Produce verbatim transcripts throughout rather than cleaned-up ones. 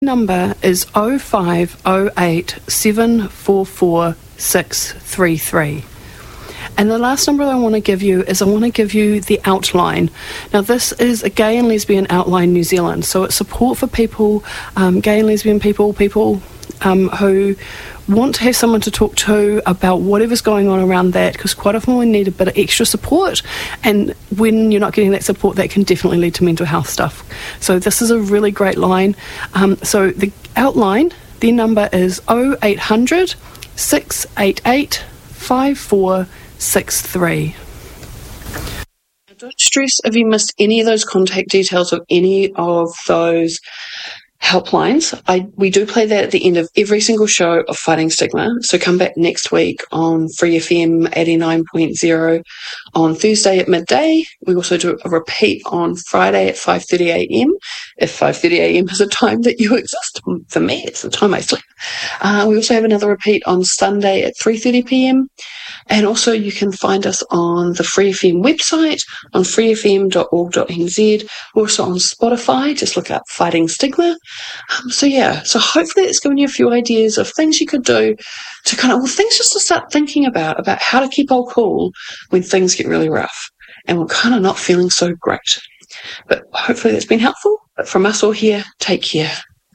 Number is oh five oh eight seven four four six three three. And the last number I want to give you is I want to give you the Outline. Now this is a Gay and Lesbian Outline New Zealand, so it's support for people, um, gay and lesbian people, people um, who want to have someone to talk to about whatever's going on around that, because quite often we need a bit of extra support, and when you're not getting that support, that can definitely lead to mental health stuff. So this is a really great line. Um, so the Outline, their number is oh eight hundred six eight eight five four six three. Don't stress if you missed any of those contact details of any of those helplines. I we do play that at the end of every single show of Fighting Stigma. So come back next week on Free F M eighty-nine point oh on Thursday at midday. We also do a repeat on Friday at five thirty a.m. if five thirty a.m. is a time that you exist. For me, it's the time I sleep. Uh, we also have another repeat on Sunday at three thirty p.m. And also you can find us on the Free F M website, on free f m dot org dot n z, also on Spotify. Just look up Fighting Stigma. Um, so yeah, so hopefully it's given you a few ideas of things you could do to kind of, well, things just to start thinking about, about how to keep all cool when things get really rough and we're kind of not feeling so great. But hopefully that's been helpful. But from us all here, take care.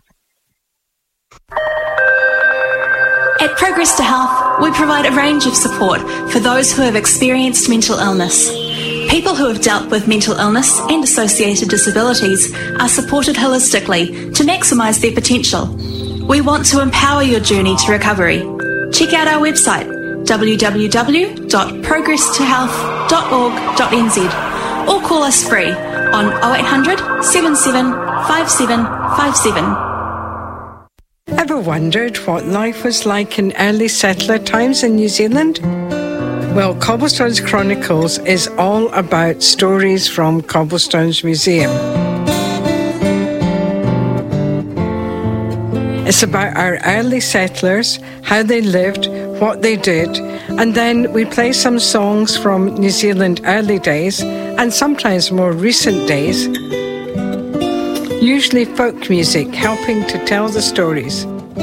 At Progress to Health, we provide a range of support for those who have experienced mental illness. People who have dealt with mental illness and associated disabilities are supported holistically to maximise their potential. We want to empower your journey to recovery. Check out our website, w w w dot progress to health dot org dot n z, or call us free on oh eight hundred seven seven five seven five seven. Ever wondered what life was like in early settler times in New Zealand? Well, Cobblestones Chronicles is all about stories from Cobblestones Museum. It's about our early settlers, how they lived, what they did, and then we play some songs from New Zealand early days and sometimes more recent days. Usually folk music helping to tell the stories.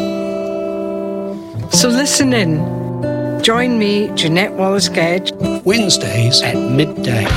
So listen in. Join me, Jeanette Wallace-Gedge, Wednesdays at midday.